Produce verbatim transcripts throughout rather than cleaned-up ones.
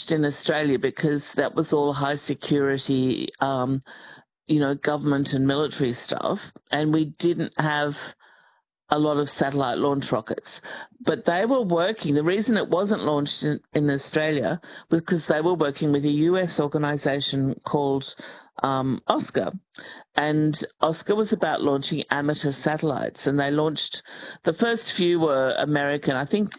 in Australia because that was all high security, um, you know, government and military stuff, and we didn't have a lot of satellite launch rockets. But they were working. The reason it wasn't launched in, in Australia was because they were working with a U S organisation called um, Oscar. And Oscar was about launching amateur satellites. And they launched, the first few were American, I think.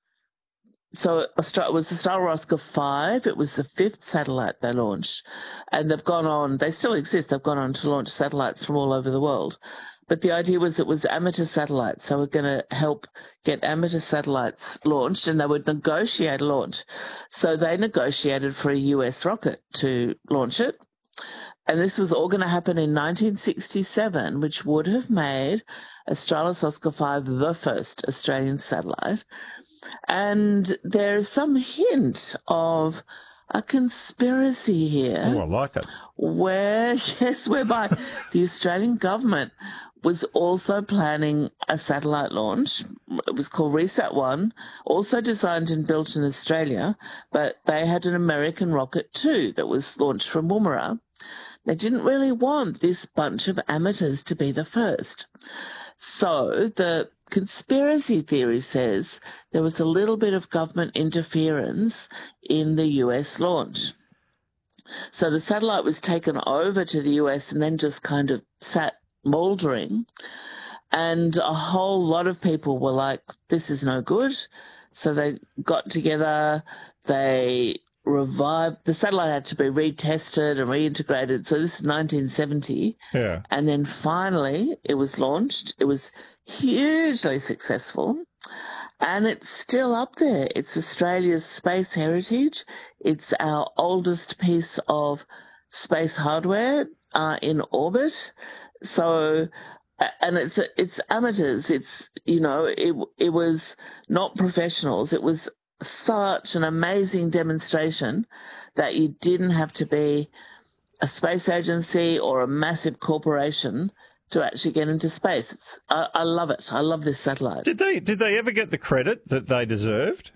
So it was the Star Oscar five. It was the fifth satellite they launched. And they've gone on, they still exist, they've gone on to launch satellites from all over the world. But the idea was it was amateur satellites. So we're going to help get amateur satellites launched, and they would negotiate a launch. So they negotiated for a U S rocket to launch it. And this was all going to happen in nineteen sixty-seven, which would have made Australis Oscar five the first Australian satellite. And there's some hint of a conspiracy here. Oh, I like it. Where, yes, whereby the Australian government was also planning a satellite launch. It was called Resat one, also designed and built in Australia, but they had an American rocket too that was launched from Woomera. They didn't really want this bunch of amateurs to be the first. So the conspiracy theory says there was a little bit of government interference in the U S launch. So the satellite was taken over to the U S and then just kind of sat mouldering. And a whole lot of people were like, this is no good. So they got together, they revived, the satellite had to be retested and reintegrated. So this is nineteen seventy. Yeah. And then finally it was launched. It was hugely successful. And it's still up there. It's Australia's space heritage. It's our oldest piece of space hardware uh, in orbit. So, and it's it's amateurs. It's, you know, it it was not professionals. It was such an amazing demonstration that you didn't have to be a space agency or a massive corporation to actually get into space. It's, I, I love it. I love this satellite. Did they did they ever get the credit that they deserved?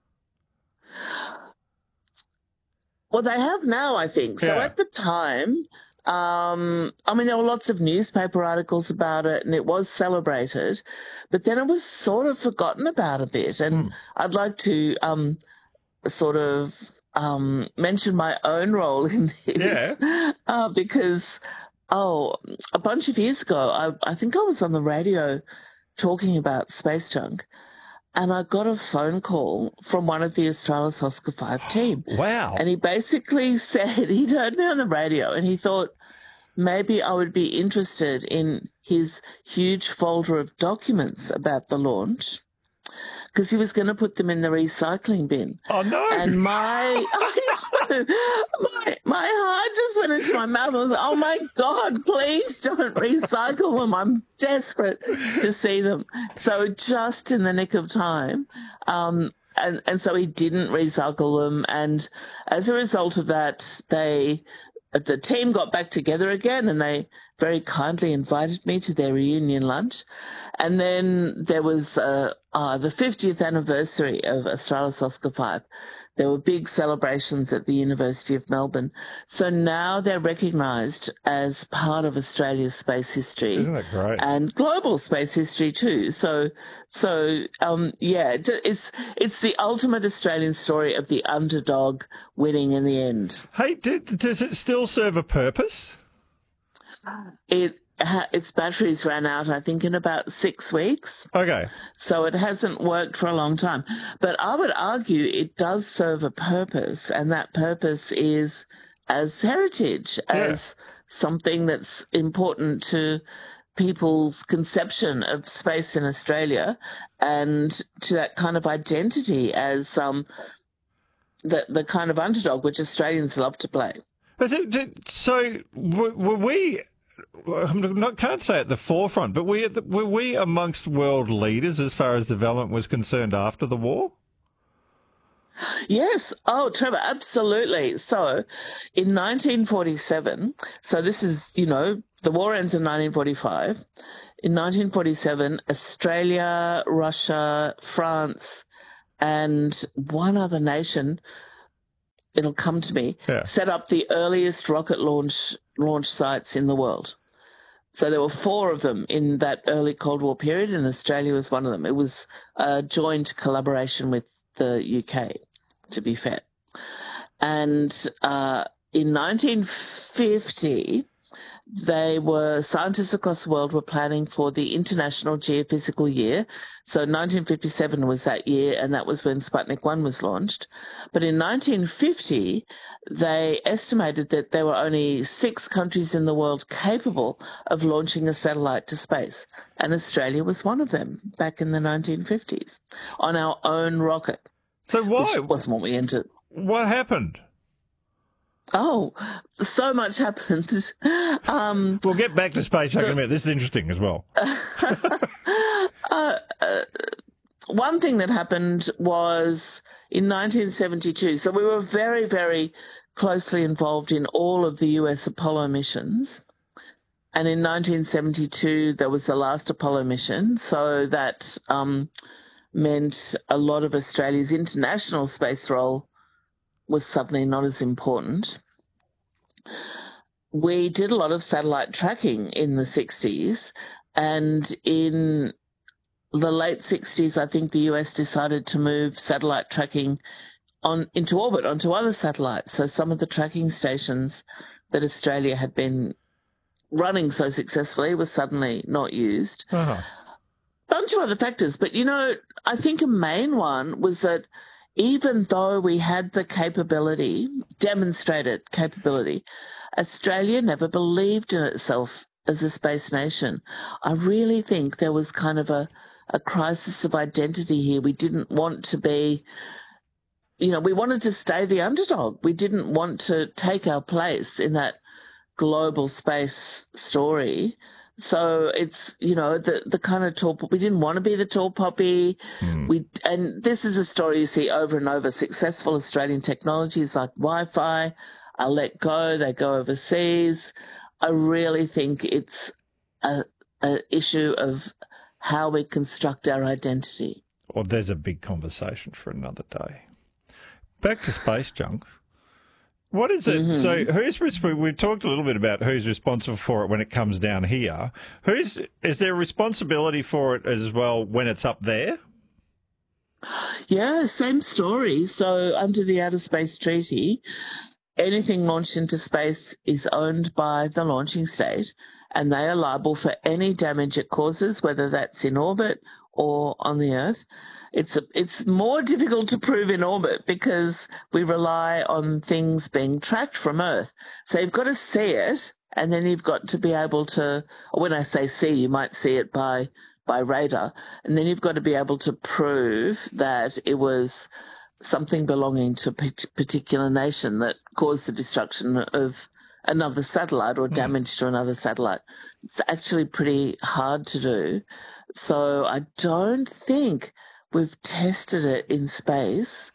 Well, they have now, I think. So Yeah. at the time, um, I mean, there were lots of newspaper articles about it and it was celebrated, but then it was sort of forgotten about a bit. And Mm. I'd like to um, sort of um, mention my own role in this Yeah. uh, because... Oh, a bunch of years ago, I, I think I was on the radio talking about space junk, and I got a phone call from one of the Australis Oscar five team. Wow. And he basically said, he'd heard me on the radio, and he thought maybe I would be interested in his huge folder of documents about the launch, because he was going to put them in the recycling bin. Oh, no. And my, I know, my, my heart just went into my mouth. I was like, oh, my God, please don't recycle them. I'm desperate to see them. So just in the nick of time, um, and, and so he didn't recycle them. And as a result of that, they... the team got back together again and they very kindly invited me to their reunion lunch. And then there was uh, uh, the fiftieth anniversary of Australis Oscar five. There were big celebrations at the University of Melbourne. So now they're recognised as part of Australia's space history. Isn't that great? And global space history too. So, so um, yeah, it's it's the ultimate Australian story of the underdog winning in the end. Hey, did, does it still serve a purpose? It its batteries ran out, I think, in about six weeks. Okay. So it hasn't worked for a long time. But I would argue it does serve a purpose, and that purpose is as heritage, as Yeah. something that's important to people's conception of space in Australia and to that kind of identity as um, the, the kind of underdog which Australians love to play. But so, so were were we, I not, can't say at the forefront, but we, were we amongst world leaders as far as development was concerned after the war? Yes. Oh, Trevor, absolutely. So in nineteen forty-seven, so this is, you know, the war ends in nineteen forty-five. In nineteen forty-seven, Australia, Russia, France, and one other nation it'll come to me, yeah. set up the earliest rocket launch launch sites in the world. So there were four of them in that early Cold War period, and Australia was one of them. It was a joint collaboration with the U K, to be fair. And uh, in nineteen fifty, they were, scientists across the world were planning for the International Geophysical Year. So nineteen fifty-seven was that year, and that was when Sputnik one was launched. But in nineteen fifty, they estimated that there were only six countries in the world capable of launching a satellite to space. And Australia was one of them back in the nineteen fifties on our own rocket. So why? Which wasn't what we entered. What happened? Oh, so much happened. Um, we'll get back to space in a minute. This is interesting as well. uh, uh, one thing that happened was in nineteen seventy-two, so we were very, very closely involved in all of the U S Apollo missions. And in nineteen seventy-two, there was the last Apollo mission, so that um, meant a lot of Australia's international space role was suddenly not as important. We did a lot of satellite tracking in the sixties, and in the late sixties, I think the U S decided to move satellite tracking on into orbit onto other satellites. So some of the tracking stations that Australia had been running so successfully were suddenly not used. Uh-huh. Bunch of other factors, but you know, I think a main one was that even though we had the capability, demonstrated capability, Australia never believed in itself as a space nation. I really think there was kind of a, a crisis of identity here. We didn't want to be, you know, we wanted to stay the underdog. We didn't want to take our place in that global space story. So it's, you know, the, the kind of tall, we didn't want to be the tall poppy. Mm. We, and this is a story you see over and over. Successful Australian technologies like Wi-Fi are let go, they go overseas. I really think it's a, a issue of how we construct our identity. Well, there's a big conversation for another day. Back to space junk. What is it? Mm-hmm. So who's responsible? We talked a little bit about who's responsible for it when it comes down here. Who's, is there responsibility for it as well when it's up there? Yeah, same story. So under the Outer Space Treaty, anything launched into space is owned by the launching state, and they are liable for any damage it causes, whether that's in orbit or on the Earth. It's a, it's more difficult to prove in orbit because we rely on things being tracked from Earth. So you've got to see it, and then you've got to be able to, or when I say see, you might see it by, by radar, and then you've got to be able to prove that it was something belonging to a particular nation that caused the destruction of another satellite or damage to another satellite. It's actually pretty hard to do. So I don't think we've tested it in space,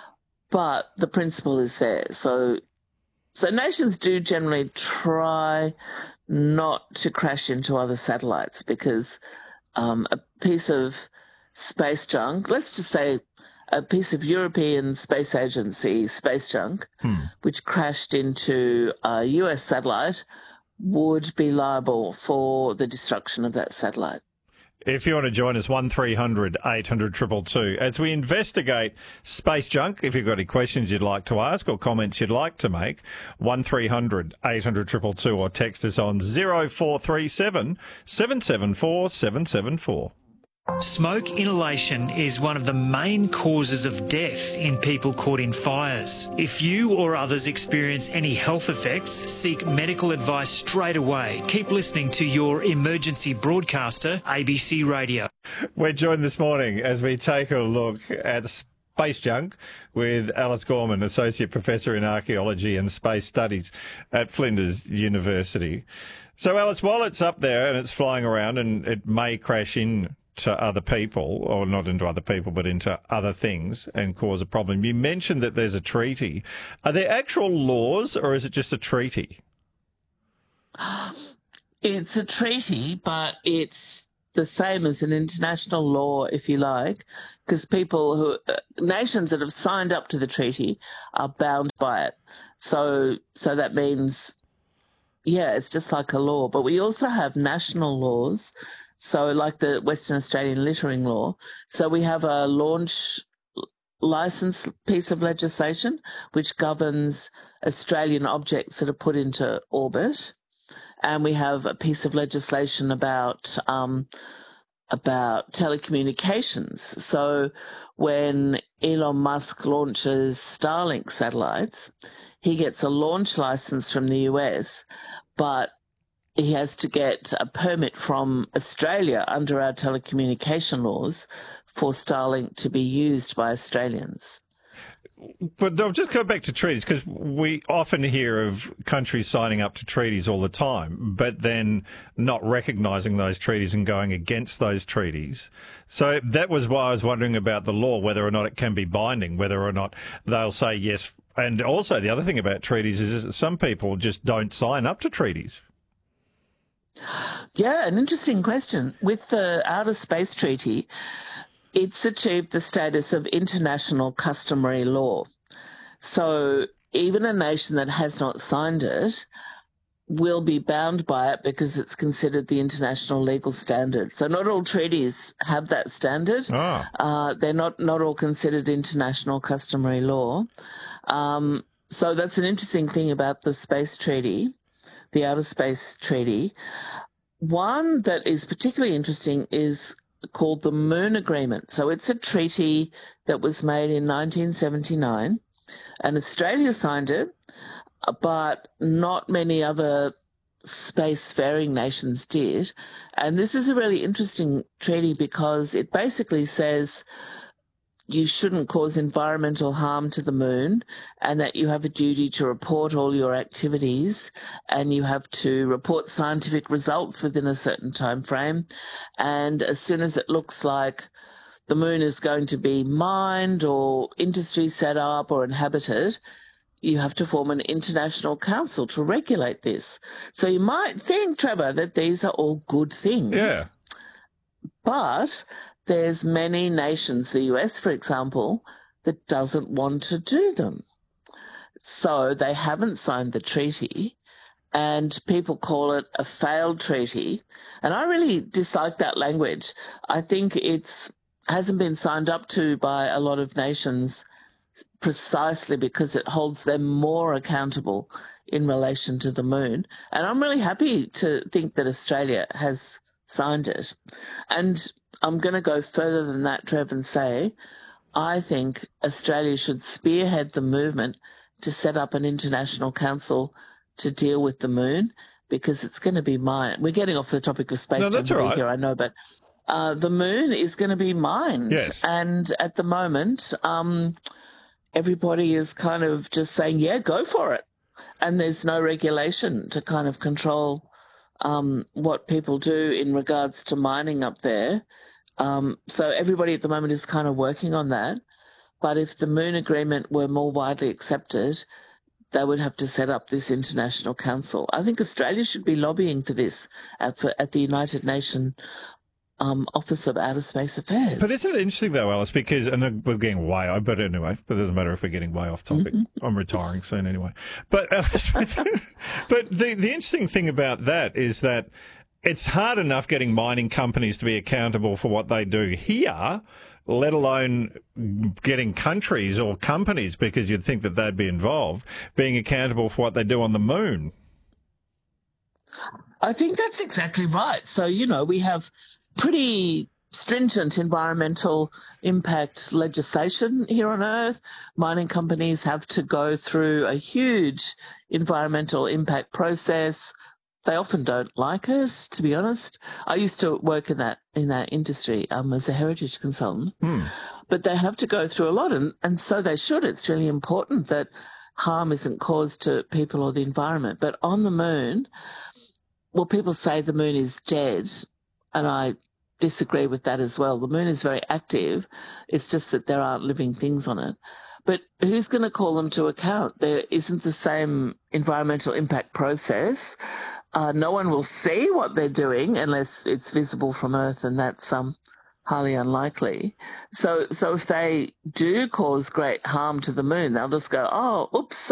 but the principle is there. So, so nations do generally try not to crash into other satellites because um, a piece of space junk, let's just say a piece of European Space Agency space junk, hmm. which crashed into a U S satellite, would be liable for the destruction of that satellite. If you want to join us, one three hundred eight hundred two two two. As we investigate space junk, if you've got any questions you'd like to ask or comments you'd like to make, one three hundred eight hundred two two two or text us on zero four three seven seven seven four seven seven four. Smoke inhalation is one of the main causes of death in people caught in fires. If you or others experience any health effects, seek medical advice straight away. Keep listening to your emergency broadcaster, A B C Radio. We're joined this morning as we take a look at space junk with Alice Gorman, Associate Professor in Archaeology and Space Studies at Flinders University. So, Alice, while it's up there and it's flying around and it may crash in to other people, or not into other people, but into other things and cause a problem. You mentioned that there's a treaty. Are there actual laws or is it just a treaty? It's a treaty, but it's the same as an international law, if you like, because people who, uh, nations that have signed up to the treaty are bound by it. So, so that means, yeah, it's just like a law. But we also have national laws, so like the Western Australian littering law. So we have a launch license piece of legislation which governs Australian objects that are put into orbit. And we have a piece of legislation about um, about telecommunications. So when Elon Musk launches Starlink satellites, he gets a launch license from the U S, but he has to get a permit from Australia under our telecommunication laws for Starlink to be used by Australians. But I'll just go back to treaties, because we often hear of countries signing up to treaties all the time, but then not recognising those treaties and going against those treaties. So that was why I was wondering about the law, whether or not it can be binding, whether or not they'll say yes. And also the other thing about treaties is that some people just don't sign up to treaties. Yeah, an interesting question. With the Outer Space Treaty, it's achieved the status of international customary law. So even a nation that has not signed it will be bound by it because it's considered the international legal standard. So not all treaties have that standard. Ah. Uh, they're not, not all considered international customary law. Um, so that's an interesting thing about the Space Treaty, the Outer Space Treaty. One that is particularly interesting is called the Moon Agreement. So it's a treaty that was made in nineteen seventy-nine, and Australia signed it, but not many other spacefaring nations did. And this is a really interesting treaty because it basically says you shouldn't cause environmental harm to the moon, and that you have a duty to report all your activities, and you have to report scientific results within a certain time frame. And as soon as it looks like the moon is going to be mined or industry set up or inhabited, you have to form an international council to regulate this. So you might think, Trevor, that these are all good things. Yeah. But there's many nations, the U S, for example, that doesn't want to do them. So they haven't signed the treaty, and people call it a failed treaty. And I really dislike that language. I think it's hasn't been signed up to by a lot of nations precisely because it holds them more accountable in relation to the moon. And I'm really happy to think that Australia has signed it. And I'm going to go further than that, Trev, and say I think Australia should spearhead the movement to set up an international council to deal with the moon, because it's going to be mined. We're getting off the topic of space no, that's all right. here, I know, but uh, the moon is going to be mined. Yes. And at the moment, um, everybody is kind of just saying, yeah, go for it. And there's no regulation to kind of control um, what people do in regards to mining up there. Um, so everybody at the moment is kind of working on that. But if the Moon Agreement were more widely accepted, they would have to set up this international council. I think Australia should be lobbying for this at, for, at the United Nations um, Office of Outer Space Affairs. But isn't it interesting, though, Alice, because, and we're getting way, but anyway, but it doesn't matter if we're getting way off topic. Mm-hmm. I'm retiring soon anyway. But, uh, but the, the interesting thing about that is that it's hard enough getting mining companies to be accountable for what they do here, let alone getting countries or companies, because you'd think that they'd be involved, being accountable for what they do on the moon. I think that's exactly right. So, you know, we have pretty stringent environmental impact legislation here on Earth. Mining companies have to go through a huge environmental impact process. They often don't like it, to be honest. I used to work in that in that industry um, as a heritage consultant. Hmm. But they have to go through a lot, and, and so they should. It's really important that harm isn't caused to people or the environment. But on the moon, well, people say the moon is dead, and I disagree with that as well. The moon is very active. It's just that there aren't living things on it. But who's going to call them to account? There isn't the same environmental impact process. Uh, no one will see what they're doing unless it's visible from Earth, and that's um, highly unlikely. So, so if they do cause great harm to the moon, they'll just go, oh, oops,